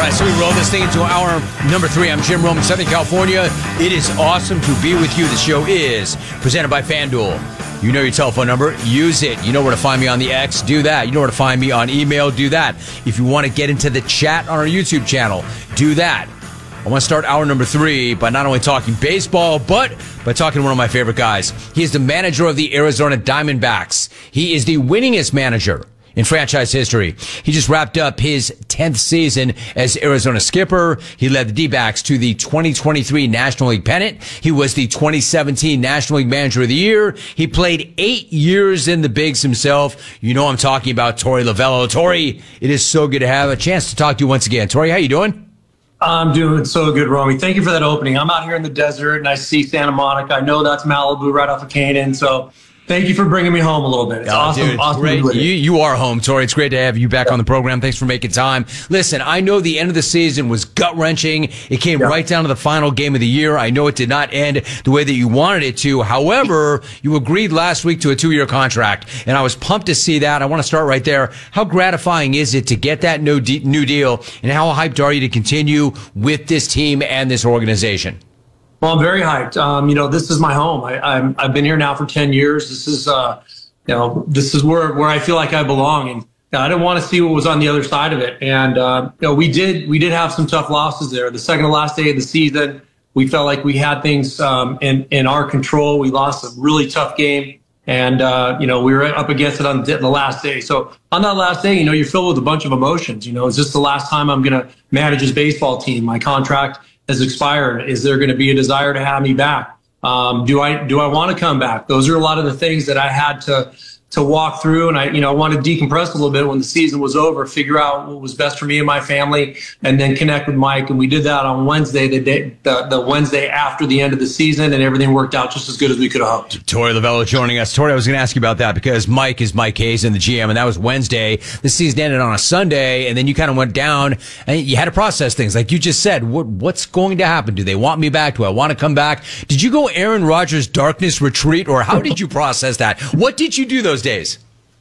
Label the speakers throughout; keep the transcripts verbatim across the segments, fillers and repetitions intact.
Speaker 1: right, so we roll this thing into hour number three. I'm Jim Rome in Southern California. It is awesome to be with you. The show is presented by FanDuel. You know your telephone number, use it. You know where to find me on the X, do that. You know where to find me on email, do that. If you want to get into the chat on our YouTube channel, do that. I want to start hour number three by not only talking baseball, but by talking to one of my favorite guys. He is the manager of the Arizona Diamondbacks. He is the winningest manager in franchise history. He just wrapped up his tenth season as Arizona skipper. He led the D-backs to the twenty twenty-three National League pennant. He was the twenty seventeen National League Manager of the Year. He played eight years in the bigs himself. You know I'm talking about Torey Lovullo. Torey, it is so good to have a chance to talk to you once again. Torey, how you doing?
Speaker 2: I'm doing so good, Romy. Thank you for that opening. I'm out here in the desert, and I see Santa Monica. I know that's Malibu right off of Canaan, so thank you for bringing me home a little bit. It's
Speaker 1: oh,
Speaker 2: awesome.
Speaker 1: Dude,
Speaker 2: awesome
Speaker 1: great.
Speaker 2: to be with you.
Speaker 1: You, you are home, Torey. It's great to have you back on the program. Thanks for making time. Listen, I know the end of the season was gut-wrenching. It came yeah. right down to the final game of the year. I know it did not end the way that you wanted it to. However, you agreed last week to a two-year contract, and I was pumped to see that. I want to start right there. How gratifying is it to get that new, de- new deal, and how hyped are you to continue with this team and this organization?
Speaker 2: Well, I'm very hyped. Um, you know, this is my home. I, I'm, I've been here now for ten years. This is, uh, you know, this is where, where I feel like I belong. And you know, I didn't want to see what was on the other side of it. And, uh, you know, we did, we did have some tough losses there. The second to last day of the season, we felt like we had things, um, in, in our control. We lost a really tough game. And, uh, you know, we were up against it on the last day. So on that last day, you know, you're filled with a bunch of emotions. You know, is this the last time I'm going to manage this baseball team? My contract has expired. Is there going to be a desire to have me back? Um, do I do I want to come back? Those are a lot of the things that I had to to walk through, and I you know I wanted to decompress a little bit when the season was over, figure out what was best for me and my family, and then connect with Mike. And we did that on Wednesday, the day the, the Wednesday after the end of the season, and everything worked out just as good as we could have hoped.
Speaker 1: Torey Lovullo joining us. Torey, I was going to ask you about that because Mike is Mike Hazen, the G M, and that was Wednesday. The season ended on a Sunday, and then you kind of went down, and you had to process things. Like you just said, what what's going to happen? Do they want me back? Do I want to come back? Did you go Aaron Rodgers darkness retreat, or how did you process that? What did you do those days?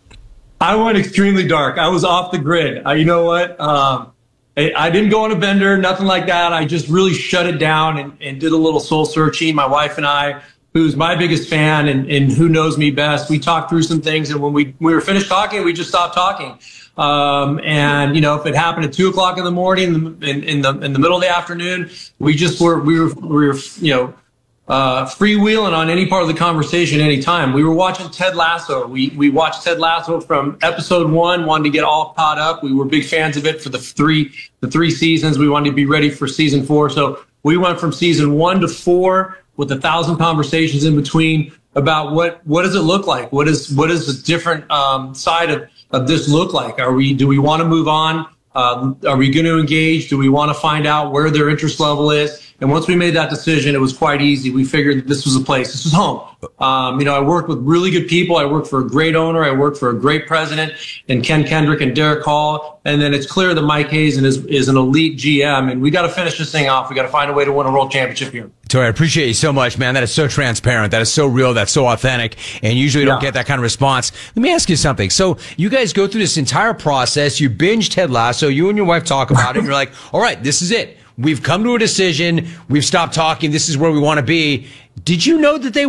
Speaker 2: I went extremely dark. I was off the grid. Uh, you know what? Um, I, I didn't go on a bender, nothing like that. I just really shut it down and, and did a little soul searching. My wife and I, who's my biggest fan and, and who knows me best, we talked through some things. And when we, we were finished talking, we just stopped talking. Um, and, you know, if it happened at two o'clock in the morning, in, in the in the middle of the afternoon, we just were, we were, we were you know, Uh, freewheeling on any part of the conversation anytime. We were watching Ted Lasso. We we watched Ted Lasso from episode one, wanted to get all caught up. We were big fans of it for the three the three seasons. We wanted to be ready for season four. So we went from season one to four with a thousand conversations in between about what what does it look like? What is what is the different um, side of, of this look like? Are we do we want to move on? Um, are we going to engage? Do we want to find out where their interest level is? And once we made that decision, it was quite easy. We figured that this was a place. This was home. Um, you know, I worked with really good people. I worked for a great owner. I worked for a great president and Ken Kendrick and Derek Hall. And then it's clear that Mike Hazen is, is an elite G M. And we got to finish this thing off. We got to find a way to win a world championship here.
Speaker 1: Torey, I appreciate you so much, man. That is so transparent. That is so real. That's so authentic. And usually don't yeah. get that kind of response. Let me ask you something. So you guys go through this entire process. You binge Ted Lasso. You and your wife talk about it. And you're like, all right, this is it. We've come to a decision. We've stopped talking. This is where we want to be. Did you know that they